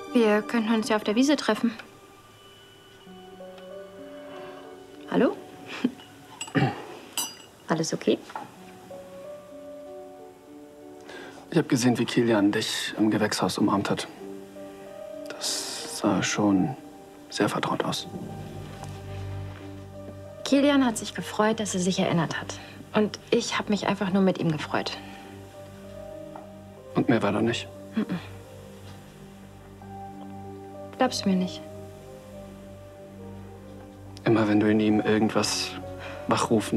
Wir könnten uns ja auf der Wiese treffen. Hallo? Alles okay? Ich habe gesehen, wie Kilian dich im Gewächshaus umarmt hat. Das sah schon sehr vertraut aus. Kilian hat sich gefreut, dass er sich erinnert hat. Und ich habe mich einfach nur mit ihm gefreut. Und mehr war da nicht? Glaubst du mir nicht? Immer wenn du in ihm irgendwas wachrufen